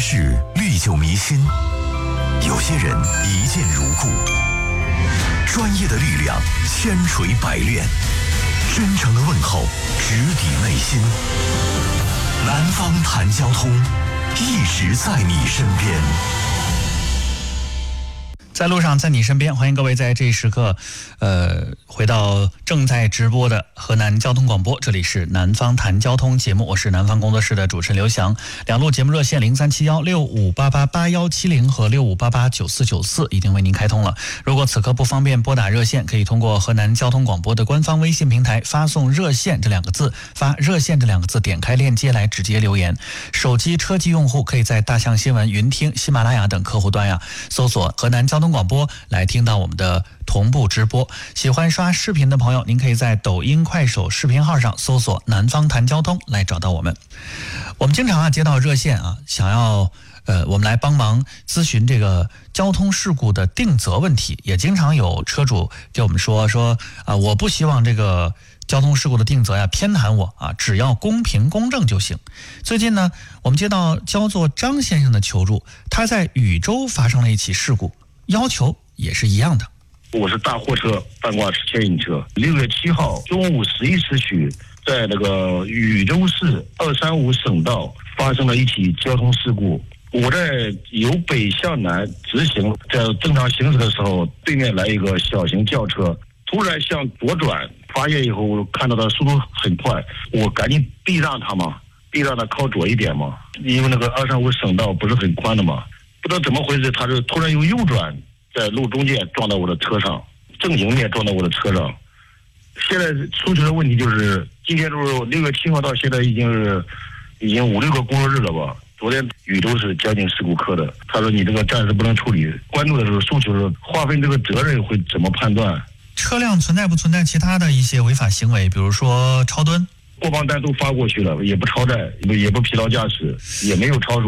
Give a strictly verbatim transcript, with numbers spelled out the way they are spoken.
事历久弥新，有些人一见如故，专业的力量千锤百炼，真诚的问候直抵内心。南方谈交通，一直在你身边。 在路上，在你身边，欢迎各位在这一时刻，呃，回到正在直播的河南交通广播，这里是南方谈交通节目，我是南方工作室的主持人刘翔。两路节目热线零三七幺六五八八八幺七零和六五八八九四九四已经为您开通了。如果此刻不方便拨打热线，可以通过河南交通广播的官方微信平台发送热线这两个字，发热线这两个字，点开链接来直接留言。手机车机用户可以在大象新闻、云听、喜马拉雅等客户端呀搜索河南交通广播来听到我们的同步直播。喜欢刷视频的朋友，您可以在抖音、快手视频号上搜索南方谈交通来找到我们。我们经常啊接到热线啊，想要呃我们来帮忙咨询这个交通事故的定责问题，也经常有车主给我们说说啊，我不希望这个交通事故的定责呀偏袒我啊，只要公平公正就行。最近呢，我们接到叫做张先生的求助，他在禹州发生了一起事故，要求也是一样的。 我是大货车半挂牵引车，六月七号中午十一时许，在那个禹州市二三五省道发生了一起交通事故。我在由北向南直行，在正常行驶的时候，对面来一个小型轿车，突然向左转，发现以后看到它速度很快，我赶紧避让它嘛，避让它靠左一点嘛，因为那个二三五省道不是很宽的嘛，不知道怎么回事，它就突然由右转，在路中间撞到我的车上，正迎面撞到我的车上。现在出现的问题就是，今天就是六月七号到现在已经是已经五六个工作日了吧。昨天禹州市交警事故科的，他说你这个暂时不能处理，关注的时候诉求是划分这个责任会怎么判断？ 车辆存在不存在其他的一些违法行为，比如说超吨？ 过磅单都发过去了，也不超载，也不疲劳驾驶，也没有超速。